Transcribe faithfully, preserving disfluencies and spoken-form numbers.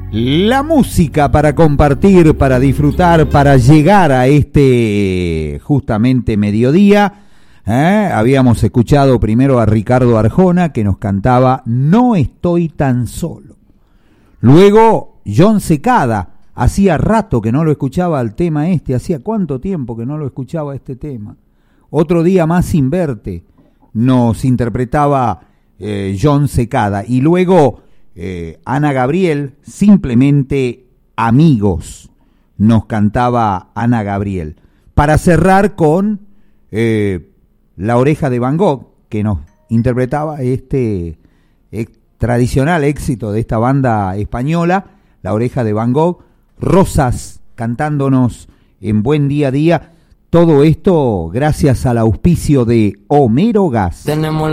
La música para compartir, para disfrutar, para llegar a este justamente mediodía. ¿Eh? Habíamos escuchado primero a Ricardo Arjona, que nos cantaba No estoy tan solo. Luego Jon Secada, hacía rato que no lo escuchaba el tema este, hacía cuánto tiempo que no lo escuchaba este tema. Otro día más sin verte, nos interpretaba eh, Jon Secada. Y luego eh, Ana Gabriel, Simplemente Amigos, nos cantaba Ana Gabriel. Para cerrar con eh, La Oreja de Van Gogh, que nos interpretaba este eh, tradicional éxito de esta banda española, La Oreja de Van Gogh. Rosas cantándonos en Buen Día a Día. Todo esto gracias al auspicio de Homero Gas. Tenemos